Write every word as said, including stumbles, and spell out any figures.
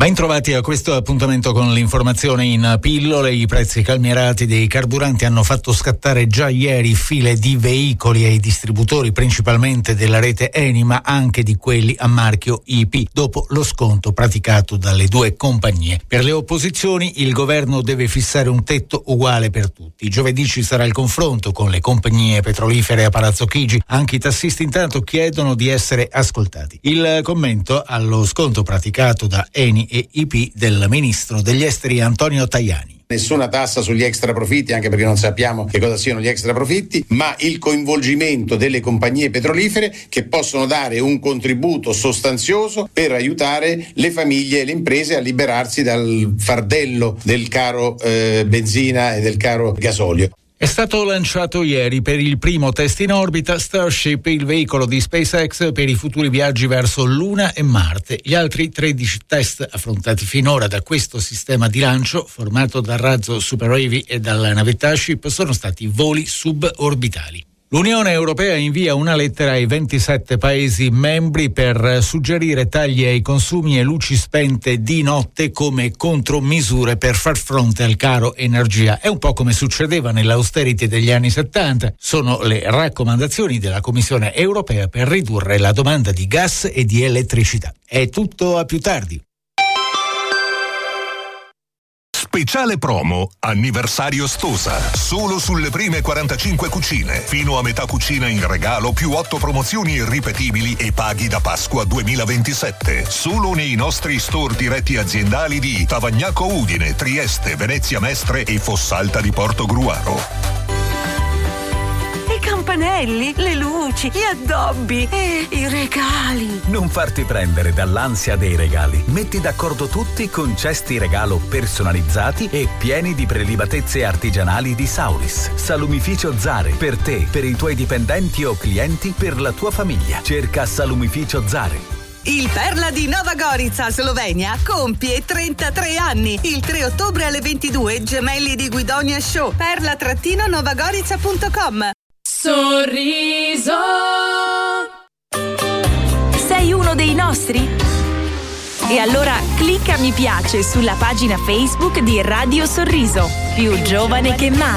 Ben trovati a questo appuntamento con l'informazione in pillole. I prezzi calmierati dei carburanti hanno fatto scattare già ieri file di veicoli ai distributori, principalmente della rete Eni, ma anche di quelli a marchio I P, dopo lo sconto praticato dalle due compagnie. Per le opposizioni il governo deve fissare un tetto uguale per tutti. Giovedì ci sarà il confronto con le compagnie petrolifere a Palazzo Chigi. Anche i tassisti intanto chiedono di essere ascoltati. Il commento allo sconto praticato da Eni e I P del ministro degli esteri Antonio Tajani. Nessuna tassa sugli extraprofitti, anche perché non sappiamo che cosa siano gli extraprofitti, ma il coinvolgimento delle compagnie petrolifere che possono dare un contributo sostanzioso per aiutare le famiglie e le imprese a liberarsi dal fardello del caro eh, benzina e del caro gasolio. È stato lanciato ieri per il primo test in orbita Starship, il veicolo di SpaceX per i futuri viaggi verso Luna e Marte. Gli altri tredici test affrontati finora da questo sistema di lancio, formato dal razzo Super Heavy e dalla navetta Ship, sono stati voli suborbitali. L'Unione Europea invia una lettera ai ventisette Paesi membri per suggerire tagli ai consumi e luci spente di notte come contromisure per far fronte al caro energia. È un po' come succedeva nell'austerity degli anni settanta. Sono le raccomandazioni della Commissione Europea per ridurre la domanda di gas e di elettricità. È tutto, a più tardi. Speciale promo anniversario Stosa. Solo sulle prime quarantacinque cucine. Fino a metà cucina in regalo più otto promozioni irripetibili e paghi da Pasqua duemilaventisette. Solo nei nostri store diretti aziendali di Tavagnacco Udine, Trieste, Venezia Mestre e Fossalta di Portogruaro. I campanelli, le luci, gli addobbi e i regali. Non farti prendere dall'ansia dei regali. Metti d'accordo tutti con cesti regalo personalizzati e pieni di prelibatezze artigianali di Sauris. Salumificio Zare, per te, per i tuoi dipendenti o clienti, per la tua famiglia. Cerca Salumificio Zare. Il Perla di Nova Gorica, Slovenia, compie trentatré anni. Il tre ottobre alle ventidue, Gemelli di Guidonia Show. perla novagorica punto com. Sorriso. Sei uno dei nostri? E allora clicca mi piace sulla pagina Facebook di Radio Sorriso. Più giovane che mai.